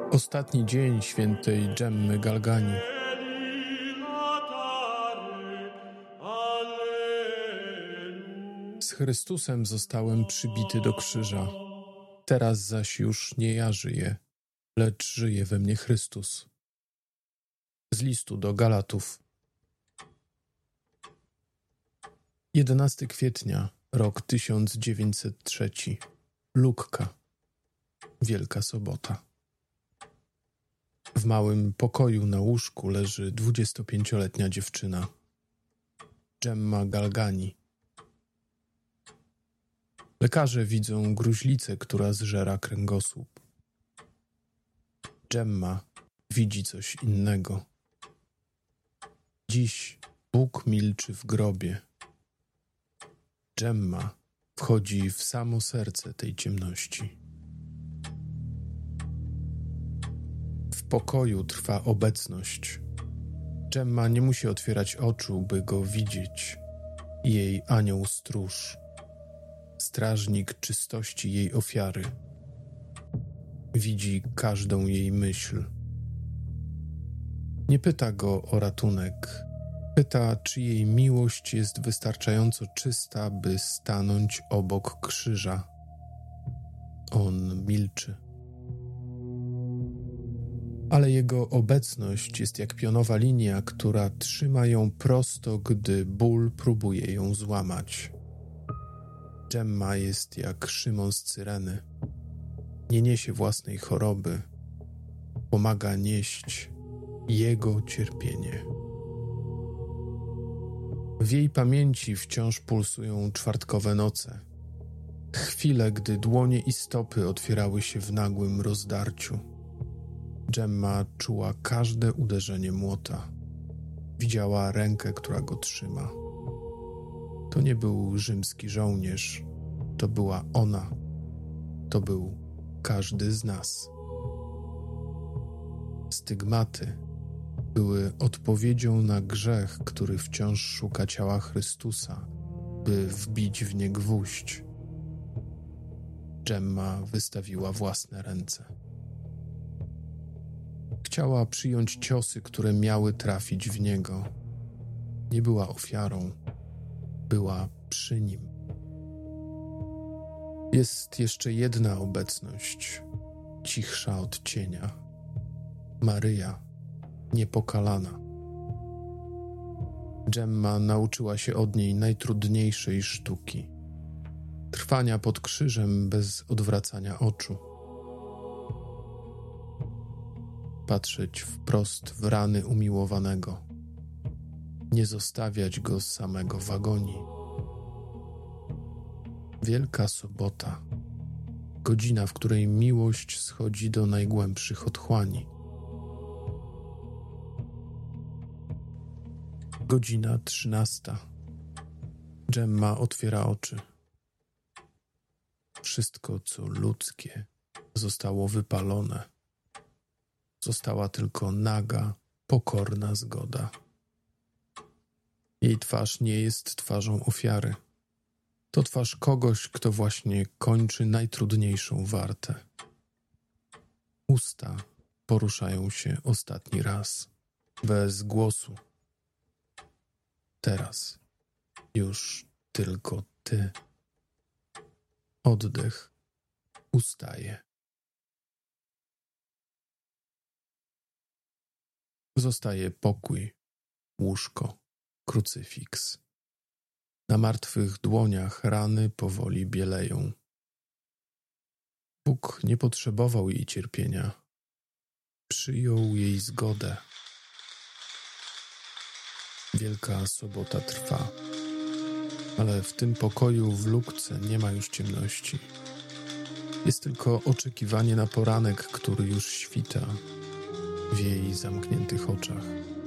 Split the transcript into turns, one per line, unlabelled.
Ostatni dzień świętej Dżemmy Galgani. Z Chrystusem zostałem przybity do krzyża. Teraz zaś już nie ja żyję, lecz żyje we mnie Chrystus. Z listu do Galatów. 11 kwietnia, rok 1903. Lukka. Wielka Sobota. W małym pokoju na łóżku leży 25-letnia dziewczyna. Dżemma Galgani. Lekarze widzą gruźlicę, która zżera kręgosłup. Dżemma widzi coś innego. Dziś Bóg milczy w grobie. Dżemma wchodzi w samo serce tej ciemności. W pokoju trwa obecność. Dżemma nie musi otwierać oczu, by go widzieć. Jej anioł stróż. Strażnik czystości jej ofiary. Widzi każdą jej myśl. Nie pyta go o ratunek. Pyta, czy jej miłość jest wystarczająco czysta, by stanąć obok krzyża. On milczy. Ale jego obecność jest jak pionowa linia, która trzyma ją prosto, gdy ból próbuje ją złamać. Dżemma jest jak Szymon z Cyreny. Nie niesie własnej choroby. Pomaga nieść jego cierpienie. W jej pamięci wciąż pulsują czwartkowe noce. Chwile, gdy dłonie i stopy otwierały się w nagłym rozdarciu. Dżemma czuła każde uderzenie młota. Widziała rękę, która go trzyma. To nie był rzymski żołnierz. To była ona. To był każdy z nas. Stygmaty były odpowiedzią na grzech, który wciąż szuka ciała Chrystusa, by wbić w nie gwóźdź. Dżemma wystawiła własne ręce. Chciała przyjąć ciosy, które miały trafić w niego. Nie była ofiarą, była przy nim. Jest jeszcze jedna obecność, cichsza od cienia. Maryja, niepokalana. Dżemma nauczyła się od niej najtrudniejszej sztuki. Trwania pod krzyżem bez odwracania oczu. Patrzeć wprost w rany umiłowanego. Nie zostawiać go samego w agonii. Wielka Sobota. Godzina, w której miłość schodzi do najgłębszych otchłani. Godzina 13. Dżemma otwiera oczy. Wszystko, co ludzkie, zostało wypalone. Została tylko naga, pokorna zgoda. Jej twarz nie jest twarzą ofiary. To twarz kogoś, kto właśnie kończy najtrudniejszą wartę. Usta poruszają się ostatni raz, bez głosu. Teraz już tylko ty. Oddech ustaje. Zostaje pokój, łóżko, krucyfiks. Na martwych dłoniach rany powoli bieleją. Bóg nie potrzebował jej cierpienia. Przyjął jej zgodę. Wielka Sobota trwa. Ale w tym pokoju w Lukce nie ma już ciemności. Jest tylko oczekiwanie na poranek, który już świta w jej zamkniętych oczach.